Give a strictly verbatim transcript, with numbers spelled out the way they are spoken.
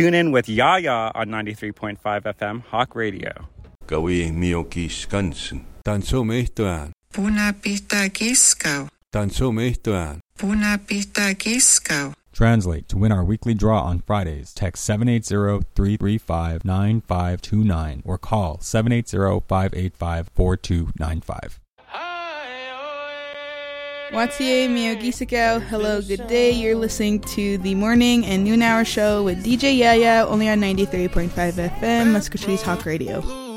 Tune in with Yaya on ninety-three point five F M Hawk Radio. Gawi Miyoki Skansen. Tanso mehtoan. Puna pita kiskau. Tanso mehtoan. Puna pita kiskau. Translate. To win our weekly draw on Fridays, text seven eight zero, three three five, nine five two nine or call seven eight zero, five eight five, four two nine five. Watie Miyogisakao, hello, good day. You're listening to the morning and noon hour show with D J Yaya, only on ninety-three point five F M, Muscatine Hawk Radio.